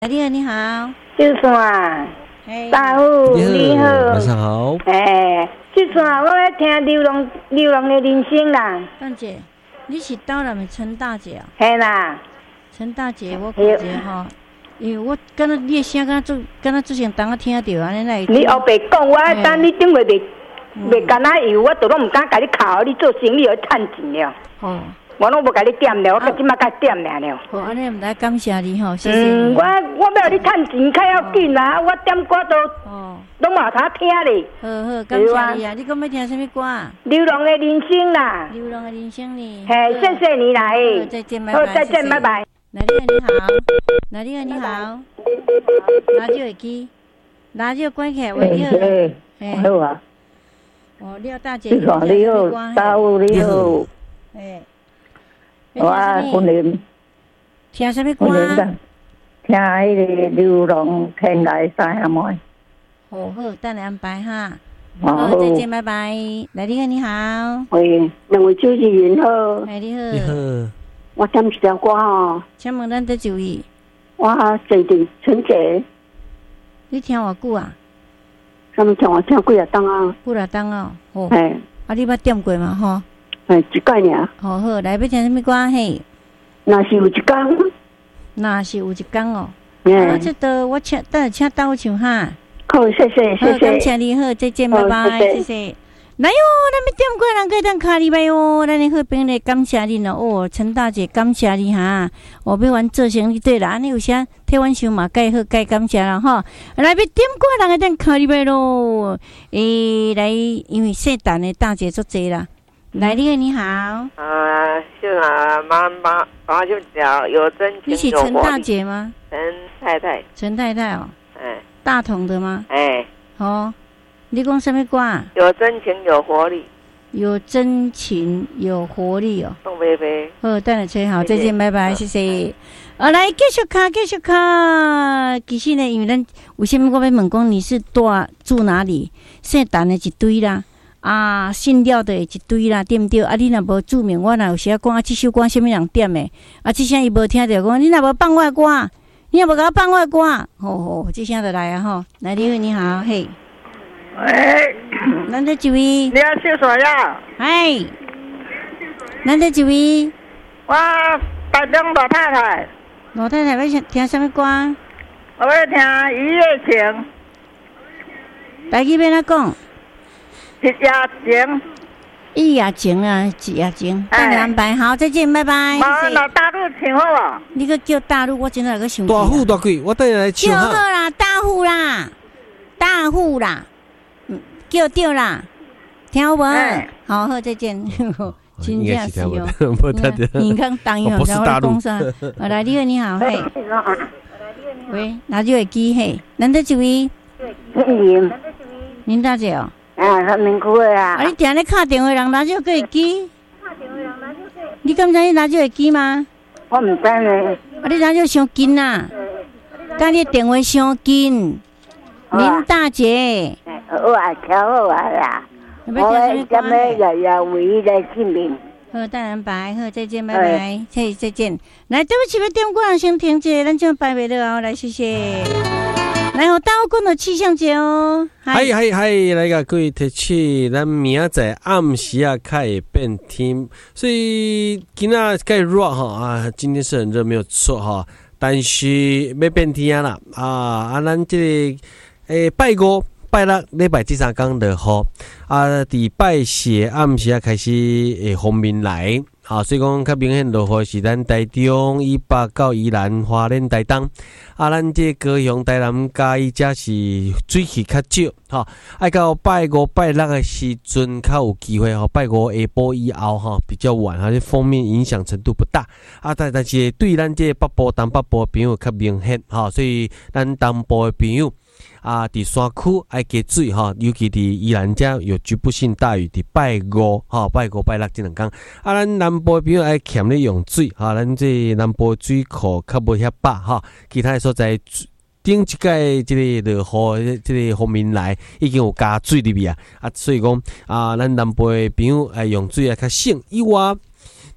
你好，你好， 就算大夫你好， 晚上好。 就算我要听流浪的人生啦。 蛋姐，你是到了没？陈大姐啊？ 嘿啦， 陈大姐，我看者吼，因为我敢若你的声敢若之前当我听到安尼来。 你后白讲，我等你顶下袂干那油，我都拢唔敢甲你靠，你做生意要趁钱了。 哦。 我拢无甲你点了，我到即马甲点了。 好，安尼唔来感谢你吼，谢谢你。 我要你趁钱较要紧啦，我点歌都拢嘛他听咧。 好，感谢你啊！你讲要听什么歌啊？ 流浪的人生啦。 流浪的人生呢？ 嘿，谢谢你啦， 好，再见，拜拜。 好，再见，拜拜。 哪里你好，哪里你好，哪就会记，哪就关起来，喂你好， 好啊。 哦，廖大姐， 你好，你好，大夫你好。我本来听什么歌？ 听迄个流浪天涯三兄妹。 好，等你安排哈。好，再见，拜拜。来，你好。 喂，两位主持人好。 你好。 你好。 我点一条歌哦。 请问咱得注意。 我最近春节。 你听偌久啊？ 什么听我听几啊档啊？ 几啊档哦。哦。 啊， 你捌点过嘛？吼。 一届尔。 好，来要听什么歌嘿？ 若是有一天。 若是有一天哦。我这个我请大夫唱哈。 好，谢谢。 好，感谢你，好，再见，拜拜，谢谢。来哟，咱们点过人可以当卡里拜哟，咱的好朋友感谢你咯。哦，陈大姐感谢你哈。我要完做生意对啦，安尼有啥替阮想嘛，该好该感谢啦哈。来要点过人可以当卡里拜咯。来，因为圣诞的大姐足济啦。来，你好。 是啊，妈就讲有真情有活力。 你是陈大姐吗？ 陈太太。 陈太太哦。大同的吗？哦，你讲什么歌啊？ 有真情有活力。 有真情有活力哦。 宋贝贝。 好，等下吹好，再见，拜拜，谢谢。来继续看。其实呢，因为咱为什么我要问讲你是住哪里？姓陈的一堆啦。姓廖的一堆啦，对不对？你若无注明，我若有时讲这首歌什么人点的？这声伊无听到，讲你若无放我的歌，你若无甲我放我的歌，好，这声就来啊吼！来，你好，嘿，咱这一位， 你要去啥呀？ 咱这一位， 我台中老太太。 老太太要听什么歌？ 我要听《一夜情》。 台语要哪讲？一夜情啊，一夜情，等你安排好，再见，拜拜。 老大陆请好啊！ 你个叫大陆，我真的个想。 大户大贵，我等下来唱哈。 叫好啦，大户啦，叫对啦，听有无？好，再见。真正是哦，你看当然在我讲啥？来，你好，嘿。喂，哪就会记嘿？咱这一位。林大姐哦。 他民区的啊！ 你定咧敲电话人，哪就会记？你敢知你哪就会记吗？ 我唔知呢。 你哪就伤紧啊？甲你电话伤紧，林大姐。 我调好啊啦。我今日也唯一的姓名。 好，当然拜，好，再见，拜拜，再见。来，对不起，要点歌人先停者，咱就拜拜了哦，来，谢谢。来，我大家讲到气象节哦。 嗨，来个各位提起，咱明仔暗时啊开始变天，所以今仔该热哈今天是很热，没有错哈。但是要变天啦咱这个拜五、拜六、礼拜这三天就好伫拜四暗时啊开始风面来。所以讲较明显落雨是咱台中、以北到宜兰、花莲、台东咱这高雄、台南、嘉义则是水气较少爱到拜五、拜六的时阵较有机会拜五下晡以后比较晚这风面影响程度不大但是对咱这北部、东北部的朋友较明显所以咱东部的朋友伫山区爱加水尤其伫宜兰遮有局部性大雨，伫拜五、拜六这两天咱南部的朋友爱欠咧用水咱这南部的水库较无遐饱其他的所在顶一届这个落雨这个方面来已经有加水入去所以讲咱南部的朋友用水较省以外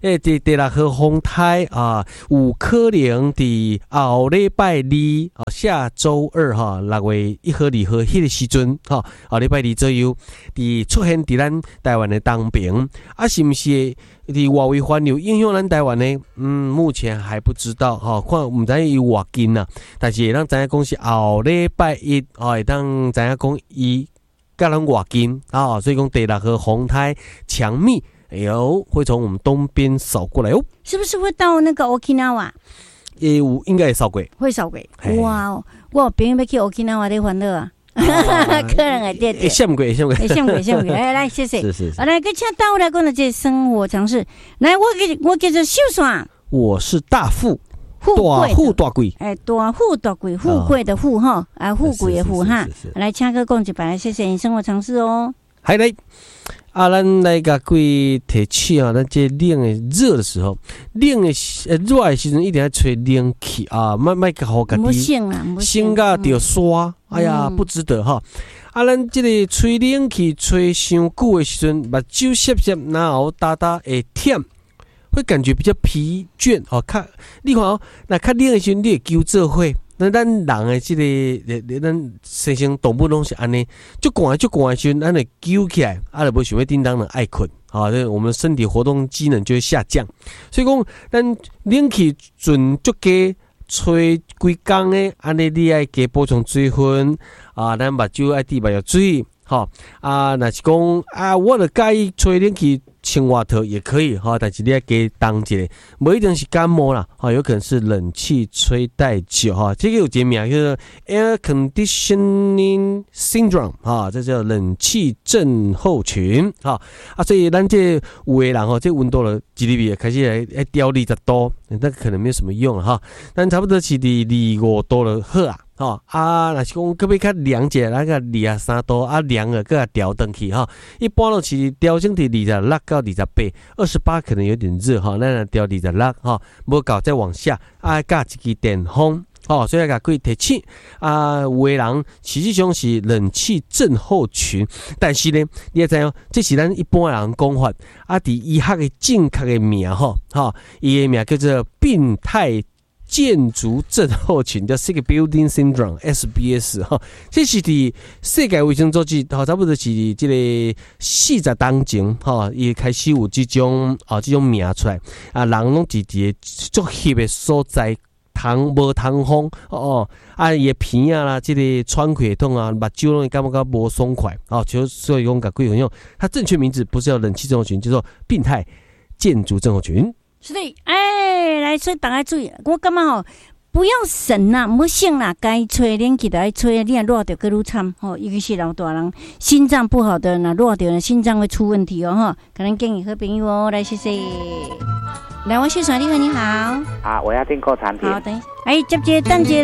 伫第六号风台啊，有可能伫后礼拜二下周二6月1号2号迄个时阵后礼拜二左右，伫出现伫咱台湾的东边啊，是毋是伫外围环流影响咱台湾呢？目前还不知道看毋知伊有偌近啊，但是咱知影讲是后礼拜一会当知影讲伊甲咱偌近所以讲第六号风台强密会从我们东边扫过来哦。 是不是会到那个 Okinawa？ 也有应该会扫过， 会扫过。哇哦，我有朋友要去 Okinawa 在烦恼啊。可能会对对， 羡慕过。 来谢谢。 是。 来，个请到来讲的这生活常识。来，我叫做秀爽， 我是大富。 大富大贵， 大富大贵，富贵的富富贵的富哈。来，请哥讲一摆，谢谢你生活常识哦。 还来咱来甲各位提起咱这冷的热的时候，冷的热的时阵一定要吹冷气莫甲好家己心甲着刷，哎呀，不值得咱这个吹冷气吹伤久的时阵，目睭涩涩，然后哒哒会忝。会感觉比较疲倦你看那较冷的时候，你会揪做伙。那咱人的这个，咱身心动物拢是安尼，足寒的时候，咱会揪起来，就无想要叮当的爱困我们身体活动机能就会下降。所以讲，咱冷气准足加吹规工的，安尼你爱加补充水分咱目睭爱滴目药水若是讲我就介意吹冷气。青蛙头也可以但是你要给当一下，不一定是感冒啦有可能是冷气吹太久这个有一个名叫做 Air Conditioning Syndrome 这叫冷气症候群所以咱这有的人这温度了几厘米开始来调20度，那可能没有什么用但差不多是25度就好若是讲可不可以较凉者，那个23度凉了，搁调回去一般都是调整伫26到28，28可能有点热咱调26无够再往下加一支电风所以甲各位提醒有的人实际上是冷气症候群，但是呢，你也知道这是咱一般的人讲法伫医学的正确的名伊的名叫做病态建筑症候群，叫 Sick Building Syndrome (SBS) 这是伫世界卫生组织差不多是这个40年前伊开始有这种名出来人拢是伫足翕的所在。无通风伊的鼻啦，这个喘气系统目睭拢会感觉无爽快所以讲甲各位朋友，它正确名字不是叫冷气症候群，叫做病态建筑症候群。 是的，来，所以大家注意，我感觉不要省啦，唔好省啦，该吹冷气就爱吹，你若热着更愈惨尤其是老大人，心脏不好的人热着心脏会出问题可能建议好朋友来谢谢。来，我秀爽，你好， 我要订购产品。 好，等一下，接等一下。